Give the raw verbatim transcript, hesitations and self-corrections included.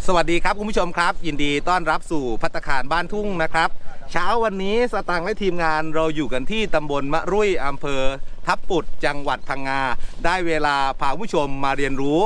สวัสดีครับคุณผู้ชมครับยินดีต้อนรับสู่ภัตตาคารบ้านทุ่งนะครับเช้าวันนี้สตางค์และทีมงานเราอยู่กันที่ตำบลมะรุ่ยอำเภอทับปุดจังหวัดพังงาได้เวลาพาผู้ชมมาเรียนรู้